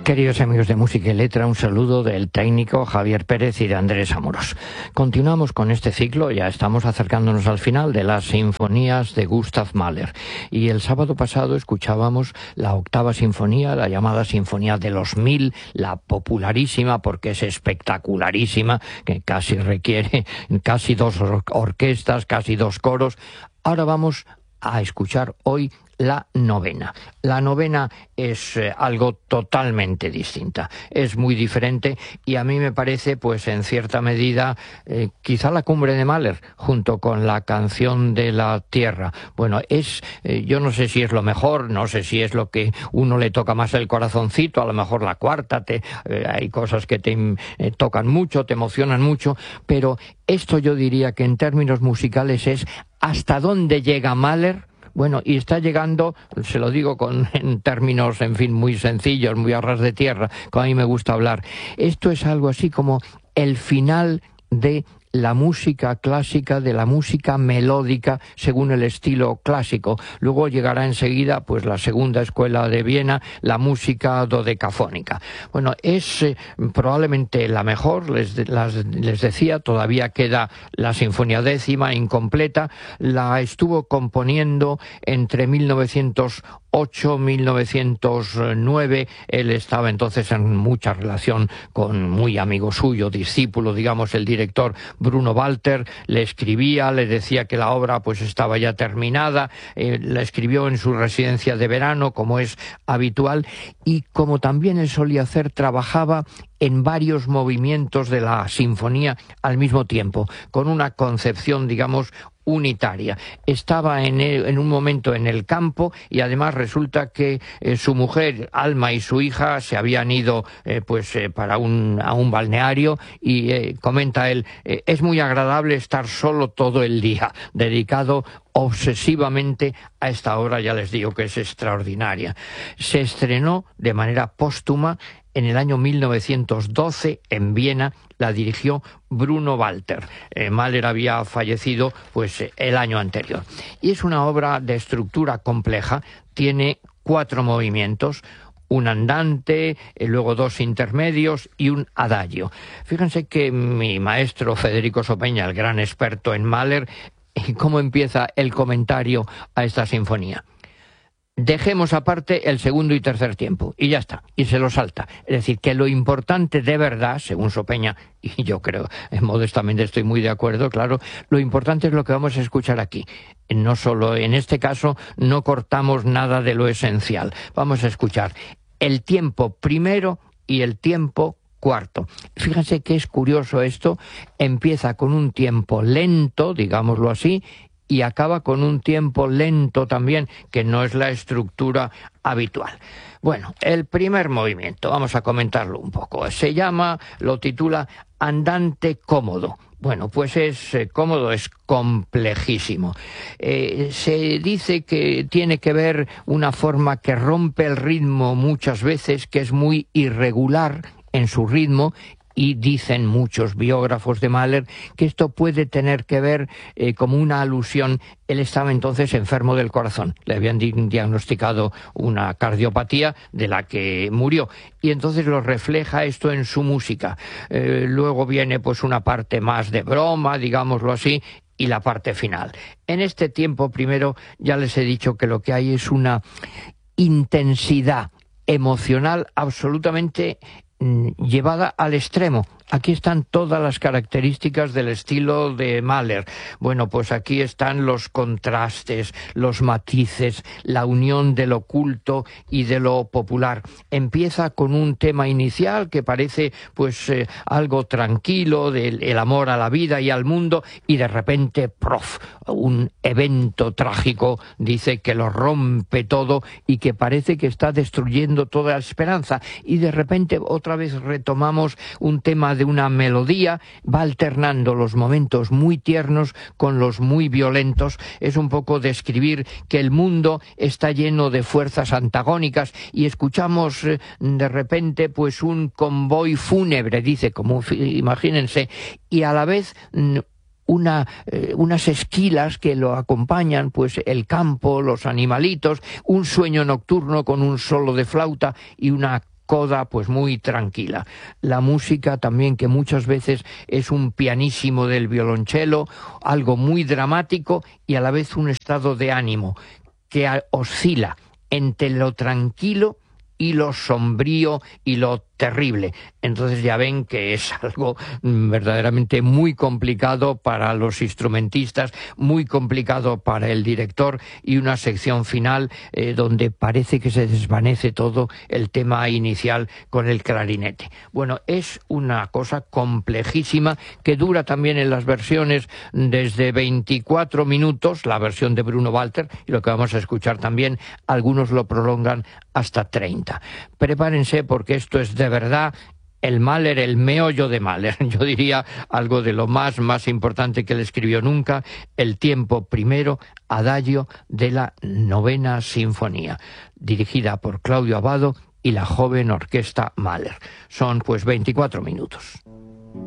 Queridos amigos de Música y Letra, un saludo del técnico Javier Pérez y de Andrés Amorós. Continuamos con este ciclo, ya estamos acercándonos al final de las sinfonías de Gustav Mahler. Y el sábado pasado escuchábamos la octava sinfonía, la llamada Sinfonía de los 1000, la popularísima porque es espectacularísima, que casi requiere casi dos orquestas, casi dos coros. Ahora vamos a escuchar hoy la novena. La novena es algo totalmente distinta, es muy diferente y a mí me parece, pues en cierta medida, quizá la cumbre de Mahler, junto con la canción de la tierra. Bueno, yo no sé si es lo mejor, no sé si es lo que uno le toca más el corazoncito, a lo mejor la cuarta, hay cosas que te tocan mucho, te emocionan mucho, pero esto yo diría que en términos musicales es hasta dónde llega Mahler. Bueno, y está llegando, se lo digo en términos, en fin, muy sencillos, muy a ras de tierra, como a mí me gusta hablar. Esto es algo así como el final de la música clásica, de la música melódica según el estilo clásico. Luego llegará enseguida pues la segunda escuela de Viena, la música dodecafónica. Bueno, es probablemente la mejor, les decía, todavía queda la Sinfonía Décima incompleta, la estuvo componiendo entre 1908-1909, él estaba entonces en mucha relación con muy amigo suyo, discípulo, digamos, el director Bruno Walter, le escribía, le decía que la obra pues estaba ya terminada, la escribió en su residencia de verano, como es habitual, y como también él solía hacer, trabajaba en varios movimientos de la sinfonía al mismo tiempo, con una concepción, digamos, unitaria. Estaba en un momento en el campo y además resulta que su mujer, Alma, y su hija se habían ido a un balneario y comenta él, es muy agradable estar solo todo el día, dedicado obsesivamente a esta obra, ya les digo que es extraordinaria. Se estrenó de manera póstuma en el año 1912 en Viena, la dirigió Bruno Walter. Mahler había fallecido el año anterior. Y es una obra de estructura compleja, tiene 4 movimientos, un andante, luego 2 intermedios y un adagio. Fíjense que mi maestro Federico Sopeña, el gran experto en Mahler, ¿cómo empieza el comentario a esta sinfonía? Dejemos aparte el segundo y tercer tiempo, y ya está, y se lo salta. Es decir, que lo importante de verdad, según Sopeña, y yo creo, modestamente estoy muy de acuerdo, claro, lo importante es lo que vamos a escuchar aquí. No solo, en este caso, no cortamos nada de lo esencial. Vamos a escuchar el tiempo primero y el tiempo cuarto. Fíjense que es curioso esto, empieza con un tiempo lento, digámoslo así, y acaba con un tiempo lento también, que no es la estructura habitual. Bueno, el primer movimiento, vamos a comentarlo un poco, lo titula Andante cómodo. Bueno, pues es cómodo, es complejísimo. Se dice que tiene que ver una forma que rompe el ritmo muchas veces, que es muy irregular en su ritmo, y dicen muchos biógrafos de Mahler que esto puede tener que ver como una alusión. Él estaba entonces enfermo del corazón, le habían diagnosticado una cardiopatía de la que murió, y entonces lo refleja esto en su música. Luego viene pues una parte más de broma, digámoslo así, y la parte final. En este tiempo primero ya les he dicho que lo que hay es una intensidad emocional absolutamente llevada al extremo. Aquí están todas las características del estilo de Mahler. Bueno, pues aquí están los contrastes, los matices, la unión de lo culto y de lo popular. Empieza con un tema inicial que parece algo tranquilo, del amor a la vida y al mundo, y de repente, un evento trágico, dice, que lo rompe todo y que parece que está destruyendo toda la esperanza. Y de repente otra vez retomamos un tema de una melodía, va alternando los momentos muy tiernos con los muy violentos. Es un poco describir que el mundo está lleno de fuerzas antagónicas y escuchamos de repente un convoy fúnebre, dice, como imagínense, y a la vez unas esquilas que lo acompañan, el campo, los animalitos, un sueño nocturno con un solo de flauta y una coda pues muy tranquila. La música también, que muchas veces es un pianissimo del violonchelo, algo muy dramático y a la vez un estado de ánimo que oscila entre lo tranquilo y lo sombrío y lo terrible. Entonces ya ven que es algo verdaderamente muy complicado para los instrumentistas, muy complicado para el director, y una sección final donde parece que se desvanece todo el tema inicial con el clarinete. Bueno, es una cosa complejísima que dura también en las versiones desde 24 minutos, la versión de Bruno Walter, y lo que vamos a escuchar también, algunos lo prolongan hasta 30. Prepárense, porque esto es de verdad el Mahler, el meollo de Mahler. Yo diría algo de lo más importante que él escribió nunca, el tiempo primero, adagio de la 9ª Sinfonía, dirigida por Claudio Abbado y la joven orquesta Mahler. Son pues 24 minutos.